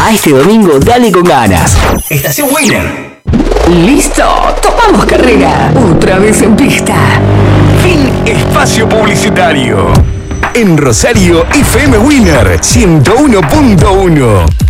A este domingo dale con ganas. Estación Winner. Listo, tomamos carrera. Otra vez en pista. Fin espacio publicitario. En Rosario, FM Winner 101.1.